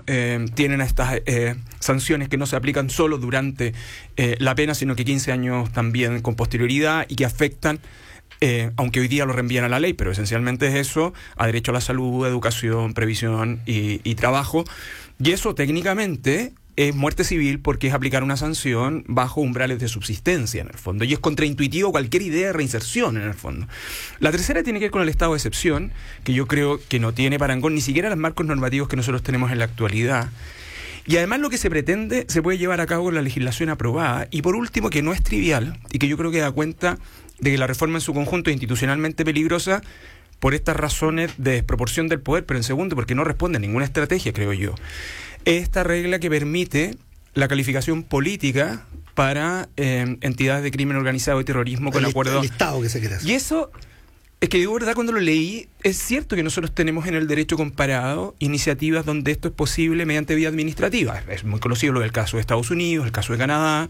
tienen estas sanciones que no se aplican solo durante la pena, sino que 15 años también con posterioridad y que afectan, aunque hoy día lo reenvían a la ley, pero esencialmente es eso, a derecho a la salud, educación, previsión y trabajo. Y eso técnicamente es muerte civil porque es aplicar una sanción bajo umbrales de subsistencia, en el fondo. Y es contraintuitivo cualquier idea de reinserción, en el fondo. La tercera tiene que ver con el estado de excepción, que yo creo que no tiene parangón ni siquiera los marcos normativos que nosotros tenemos en la actualidad. Y además lo que se pretende se puede llevar a cabo con la legislación aprobada. Y por último, que no es trivial y que yo creo que da cuenta de que la reforma en su conjunto es institucionalmente peligrosa por estas razones de desproporción del poder, pero en segundo, porque no responde a ninguna estrategia, creo yo. Esta regla que permite la calificación política para entidades de crimen organizado y terrorismo con acuerdo... El Estado que se quiere hacer. Y eso, es que digo verdad, cuando lo leí, es cierto que nosotros tenemos en el derecho comparado iniciativas donde esto es posible mediante vía administrativa. Es muy conocido lo del caso de Estados Unidos, el caso de Canadá,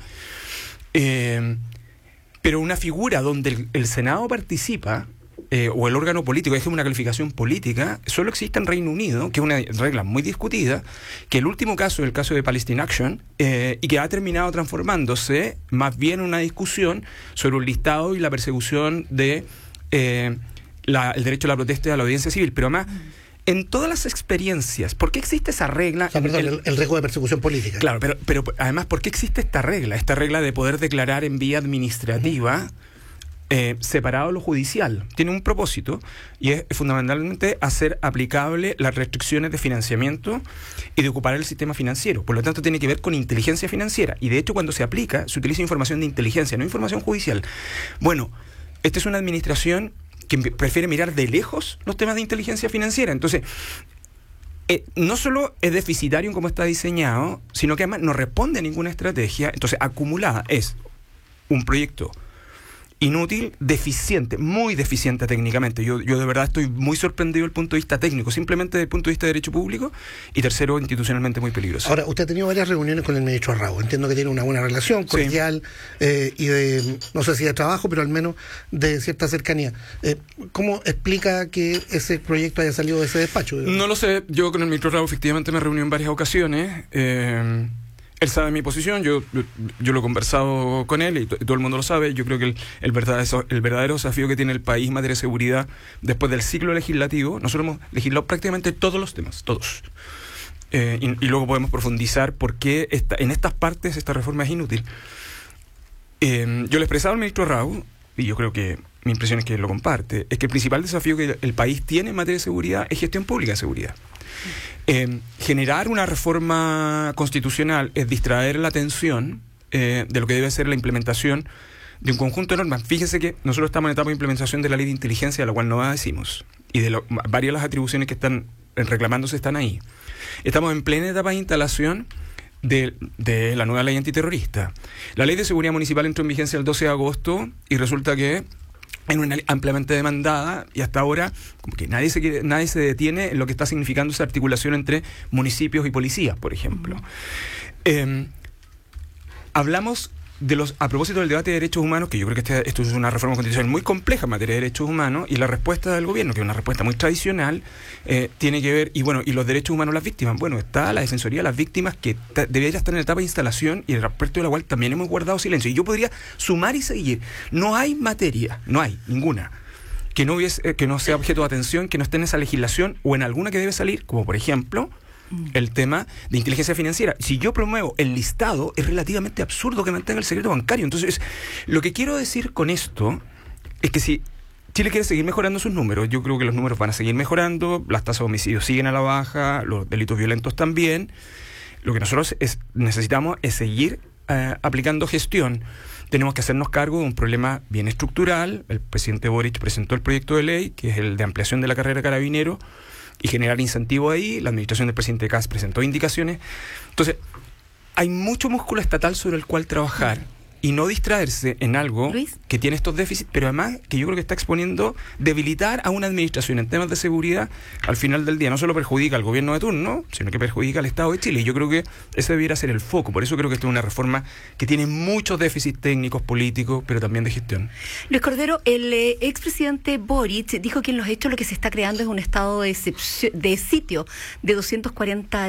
pero una figura donde el Senado participa... o el órgano político, es una calificación política, solo existe en Reino Unido, que es una regla muy discutida, que el último caso es el caso de Palestine Action, y que ha terminado transformándose más bien en una discusión sobre un listado y la persecución de el derecho a la protesta y a la audiencia civil. Pero además, en todas las experiencias, ¿por qué existe esa regla? O sea, perdón, el riesgo de persecución política. Claro, pero además, ¿por qué existe esta regla? Esta regla de poder declarar en vía administrativa... separado de lo judicial. Tiene un propósito y es fundamentalmente hacer aplicable las restricciones de financiamiento y de ocupar el sistema financiero. Por lo tanto, tiene que ver con inteligencia financiera. Y de hecho, cuando se aplica, se utiliza información de inteligencia, no información judicial. Bueno, esta es una administración que prefiere mirar de lejos los temas de inteligencia financiera. Entonces, no solo es deficitario en cómo está diseñado, sino que además no responde a ninguna estrategia. Entonces, acumulada es un proyecto inútil, deficiente, muy deficiente técnicamente. Yo de verdad estoy muy sorprendido desde el punto de vista técnico, simplemente desde el punto de vista de derecho público, y tercero, institucionalmente muy peligroso. Ahora, usted ha tenido varias reuniones con el ministro Arrau. Entiendo que tiene una buena relación cordial, y de, no sé si de trabajo, pero al menos de cierta cercanía. ¿Cómo explica que ese proyecto haya salido de ese despacho? No lo sé. Yo con el ministro Arrau efectivamente me reuní en varias ocasiones. Él sabe mi posición, yo lo he conversado con él y todo el mundo lo sabe. Yo creo que el verdadero desafío que tiene el país en materia de seguridad después del ciclo legislativo, nosotros hemos legislado prácticamente todos los temas, todos. Y luego podemos profundizar por qué en estas partes esta reforma es inútil. Yo le expresaba al ministro Arrau, y yo creo que mi impresión es que él lo comparte, es que el principal desafío que el país tiene en materia de seguridad es gestión pública de seguridad. Generar una reforma constitucional es distraer la atención de lo que debe ser la implementación de un conjunto de normas. Fíjese que nosotros estamos en etapa de implementación de la ley de inteligencia, a la cual no decimos, y de varias de las atribuciones que están reclamándose están ahí. Estamos en plena etapa de instalación de la nueva ley antiterrorista. La ley de seguridad municipal entró en vigencia el 12 de agosto y resulta que en una ley ampliamente demandada, y hasta ahora como que nadie se detiene en lo que está significando esa articulación entre municipios y policías, por ejemplo. Hablamos a propósito del debate de derechos humanos, que yo creo que esto es una reforma constitucional muy compleja en materia de derechos humanos, y la respuesta del gobierno, que es una respuesta muy tradicional, tiene que ver, y los derechos humanos de las víctimas. Bueno, está la Defensoría de las Víctimas, que debería estar en etapa de instalación, y respecto de la cual también hemos guardado silencio. Y yo podría sumar y seguir. No hay materia, no hay ninguna, que no sea objeto de atención, que no esté en esa legislación, o en alguna que debe salir, como por ejemplo el tema de inteligencia financiera. Si yo promuevo el listado, es relativamente absurdo que mantenga el secreto bancario. Entonces, lo que quiero decir con esto es que si Chile quiere seguir mejorando sus números, yo creo que los números van a seguir mejorando, las tasas de homicidios siguen a la baja, los delitos violentos también. Lo que nosotros necesitamos es seguir aplicando gestión. Tenemos que hacernos cargo de un problema bien estructural. El presidente Boric presentó el proyecto de ley, que es el de ampliación de la carrera de carabinero, y generar incentivo ahí. La administración del presidente Kast presentó indicaciones. Entonces, hay mucho músculo estatal sobre el cual trabajar y no distraerse en algo, Luis, que tiene estos déficits, pero además que yo creo que está exponiendo debilitar a una administración en temas de seguridad. Al final del día no solo perjudica al gobierno de turno, sino que perjudica al Estado de Chile, y yo creo que ese debiera ser el foco. Por eso creo que esta es una reforma que tiene muchos déficits técnicos, políticos, pero también de gestión. Luis Cordero, el expresidente Boric dijo que en los hechos lo que se está creando es un estado de sitio de 240